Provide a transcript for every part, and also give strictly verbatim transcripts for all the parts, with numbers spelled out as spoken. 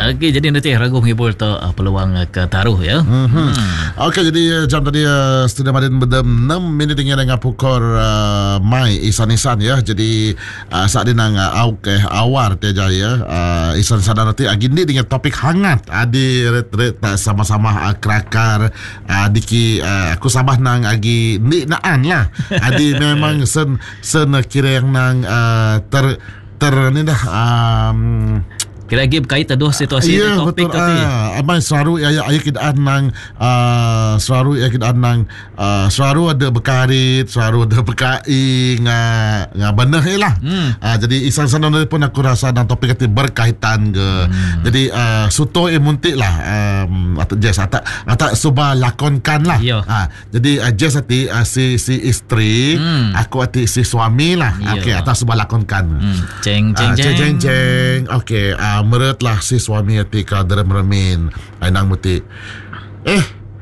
Okey, jadi nanti ragu menghibur tu uh, peluang uh, ke taruh ya. Mm-hmm. Hmm. Okey, jadi uh, jam tadi uh, Studio Madin berdem enam minit dengan dengan pukul uh, Mai isan-isan ya. Jadi uh, saat ini nang uh, au ke awar teja ya. Uh, isan-isan nanti agindi dengan topik hangat. Adi ret-ret uh, sama-sama uh, kerakar uh, diki uh, aku sabah nang agi ni naan lah. Adi memang sen sen kira yang nang uh, ter ter ni dah um, kira-kira berkait ada situasi yeah, topik betul. tadi. Ah, abang selalu ayat ayat kita nang uh, selalu ayat kita nang uh, selalu ada berkarit, selalu ada berkai nga nga benar lah. Hmm. Uh, jadi isan sana pun aku rasa nang topik itu berkaitan ke. Hmm. Jadi uh, suto e muntik lah um, atau Jess atau atau subah lakonkan lah. Uh, jadi uh, Jess ati uh, si si isteri, hmm. aku ati si suami lah. Okey, atau subah lakonkan. Hmm. Ceng ceng uh, ceng ceng ceng. Okey. Uh, meretlah si suami hati kadar meremin ainang muti eh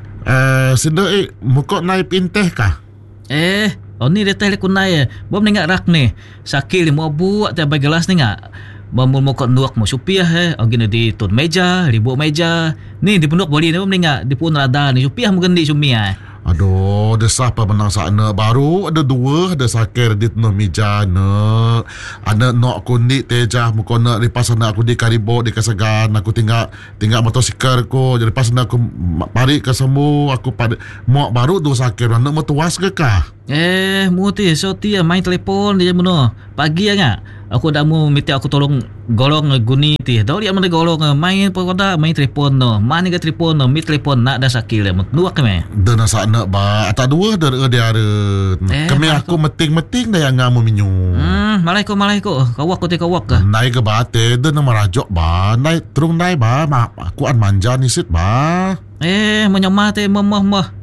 uh, sindo eh mukok naik pinteh kah eh oh ni dia tele kunai bom nengak rak ni sakil mau buat tiap gelas nengak bom mukok nuak mau supiah eh ogin di tun meja ribu meja ni di punduk boli ni bom nengak di pun rada ni supiah mungkin di sumia eh. Aduh, ada siapa menang sana baru ada dua, ada sakir di tengah meja na. Ada nak kundi tejah muka nak lepas sana aku di karibo di kasagan aku tinggal tinggal motosikal ko jadi pas sana aku pari ke semua aku pada mak baru dua sakir nak mau tuas ke kah? Eh, muti so tia main telefon dia meno. Pagi ya aku dah mau minta aku tolong golong guni ti. Dah dia mana golong main pada main telefon no. Mana ke telefon no, mi telefon nak dah sakil le. Nuak ke me? Dan asa nak ba atau dua dari dia ada. Eh, kami aku meting-meting dah yang ngamu minyu. Hmm, malai ko malai ko. Kawak ko te kawak ke. Naik ke bate dan merajok ba. Naik terung naik ba. Ma, aku an manja nisit ba. Eh, menyamah te memah-mah.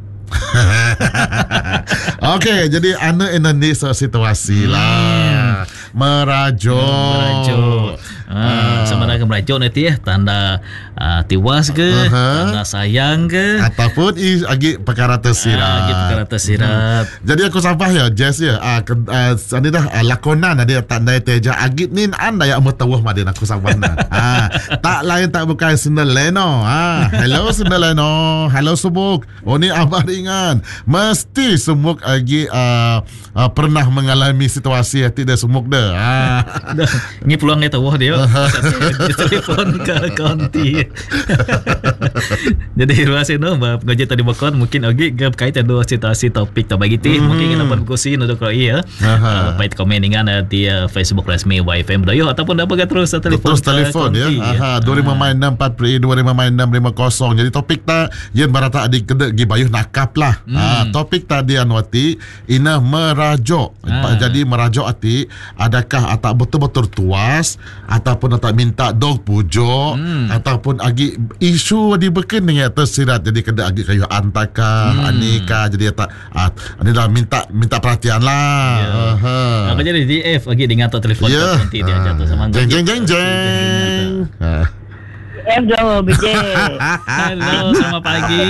Okey, jadi ana Indonesia situasi lah. Hmm. Merajuk. Merajuk. Ah, uh. Sama dengan merajuk nanti ya, tanda uh, tiwas ke, uh-huh. tanda sayang ke, ataupun lagi perkara tersirat. Ah, lagi perkara tersirat. Hmm. Jadi aku sampah ya, Jess ya. Ah, uh, uh, dah uh, lakonan ada tanda teja agit ni anda yang metawah madin aku sampah na. Ah, tak lain tak bukan Sendaleno. Ah, hello Sendaleno. Hello Subuk. Oh ni abah ringan. Mesti Subuk lagi uh, uh, pernah mengalami situasi yang tidak Subuk dah. Ah. Ni peluang dia tahu dia. Telefon ke konti. Jadi rasa no ngaji tadi bakon mungkin lagi berkaitan dengan situasi topik tak bagi ti mungkin kita dapat berkongsi untuk kau ya. Baik komen dengan di Facebook resmi Y F M Dayo ataupun dapat terus telefon terus telefon ya. Aha dua lima enam empat dua lima enam lima kosong. Jadi topik ta yen barata adik kedek gi bayuh nakap lah. Ah topik tadi anwati ina merajuk. Jadi merajuk ati adakah atau betul-betul tuas ataupun tak minta dog pujuk hmm. ataupun agi isu dibeken dengan tersirat jadi kena agi kayu antaka hmm. anika jadi tak ah, ini dah minta minta perhatian lah yeah. uh-huh. Apa jadi D F lagi dengan atau telefon yeah. nanti dia jatuh sama jeng jeng jeng jeng F jauh B J. Halo selamat pagi.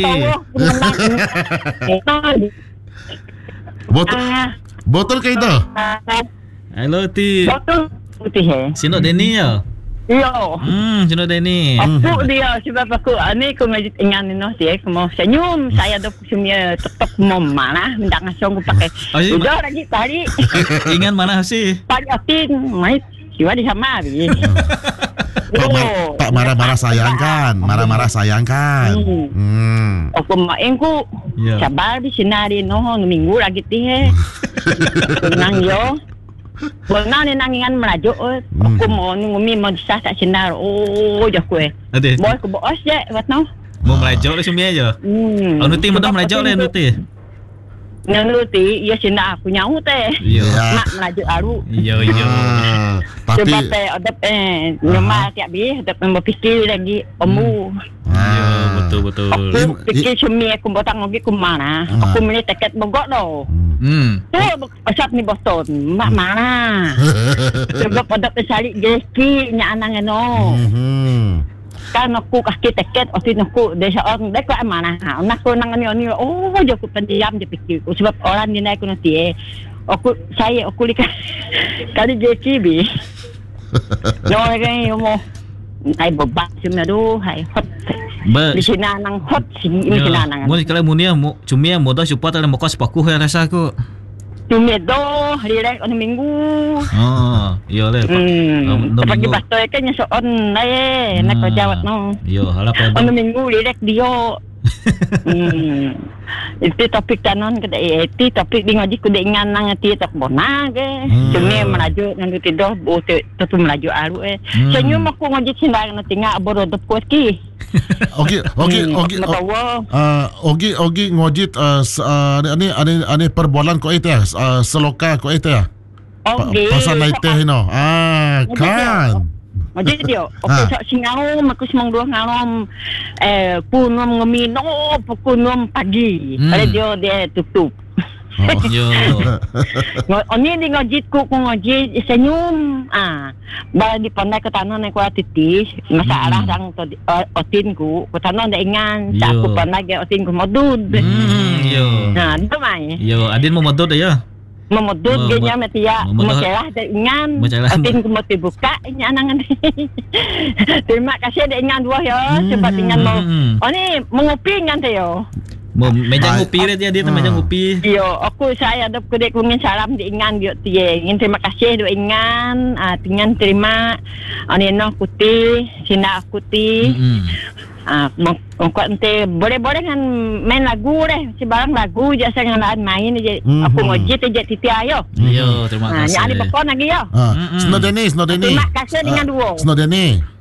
Botol botol ke itu? Halo Ti. Botol putih eh. Sino Denny ya? Iya. Hmm, sino Denny. Aku dia sebab aku ani aku ngajit ingan ni noh dia aku mau senyum saya dah semua tetap mau mana minta ngasong aku pakai. Udah lagi tadi. Ingan mana sih? Pagi atin mai siwa di sama bi. Pak, mar- Pak marah-marah sayang kan, marah-marah sayang kan. Hmm. hmm. Aku main ku yeah. Sabar di sini noh minggu lagi tih. Nang yo. Wala ni nangingan merajuk hmm. Aku mau ngumi mau disasak sinar. Oh jah kue boy ku bos je wat no mau merajuk le sumi aja hmm. Oh nuti mudah merajuk le nuti nuti ya sinar aku nyau teh nak merajuk aru iya iya tapi sebab teh adap eh nyama tiap bi adap berfikir lagi omu iya betul betul aku fikir sumi aku botang lagi ke mana aku meli tiket bogok do Hmm. Oh, asap ni Boston. Mak mana? Sebab pada pesali geski nya anang eno. Hmm. Kan aku kaki teket, otin aku desa orang dek ke mana? Anak aku nang ni ni. Oh, je aku pendiam je fikir. Sebab orang ni naik aku nanti eh. Aku saya aku lihat kali geski bi. No lagi mo. Hai bebak cuma aduh hai hot. Ba Di sini nang hot sini ini sini nang. Mun kalau mun ya mu cumia moda support ada mokos paku ya rasa aku. Cuma do direct on minggu. Oh, iya le. Hmm. Pagi bastoy kan nya soon ai nak jawat no. Yo, hala pa. On minggu direct dia. Hmm. Itu topik tanon kada eti topik di ngaji kuda ingan nang ti tak bona ke. Cuma melaju nang tidur bo tu melaju aru eh. Senyum aku ngaji sindang na tinga borodop ko ki. Okey, okey, okey. Ah, okey, okey ngojit ani ani ani perbualan ko itu ya, seloka ko itu ya. Okey. Pasal naik teh no. Ah, kan. Jadi dia, okey sak singau maku semang dua ngalom eh punom ngemino punom pagi. Ada dia dia tutup. Oh, yo. Oni di ngajit ku ku ngajit senyum. Ah, bala di pandai ke tanah naik kuat titis. Masalah dang to otin ku, ku tanah ndak ingan. Tak aku pandai ke otin ku modud. Hmm, yo. Nah, itu mai. Yo, adin mau modud ya. Memodut genya metia masalah dak ingan. Otin ku mau dibuka ini anangan. Terima kasih dak ingan dua ya. Sebab ingan mau. Oni mengopi ingan teh yo. Mau meja ngopi dia dia meja ngopi. Yo, aku saya ada kedek kungin salam di ingan dia tie. Ingin terima kasih do ingan, ah tingan terima aneno kuti, sina kuti. Ah mongko ente boleh-boleh kan main lagu deh, sebarang lagu je sangat main je. Aku ngojit je titi ayo. Yo, terima kasih. Ah, nyari bekon lagi yo. Ah, Snodeni, Snodeni. Terima kasih dengan duo. Snodeni.